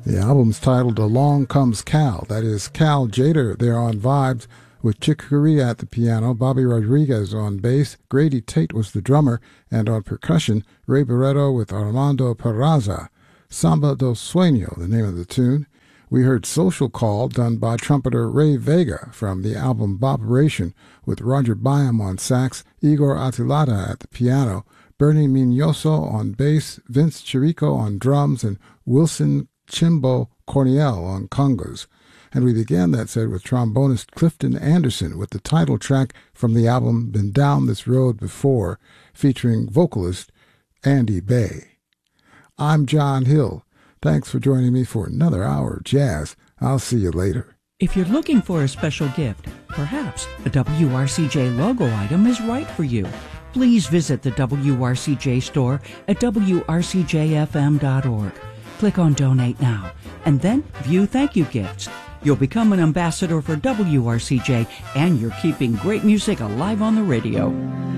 The album's titled Along Comes Cal. That is Cal Tjader there on vibes with Chick Corea at the piano, Bobby Rodriguez on bass, Grady Tate was the drummer, and on percussion, Ray Barretto with Armando Peraza. Samba del Sueño, the name of the tune. We heard Social Call, done by trumpeter Ray Vega from the album Bopperation, with Roger Byam on sax, Igor Atilada at the piano, Bernie Mignoso on bass, Vince Chirico on drums, and Wilson Chimbo Corniel on congas. And we began that set with trombonist Clifton Anderson with the title track from the album Been Down This Road Before, featuring vocalist Andy Bay. I'm John Hill. Thanks for joining me for another hour of jazz. I'll see you later. If you're looking for a special gift, perhaps a WRCJ logo item is right for you. Please visit the WRCJ store at wrcjfm.org. Click on Donate Now, and then view thank you gifts. You'll become an ambassador for WRCJ, and you're keeping great music alive on the radio.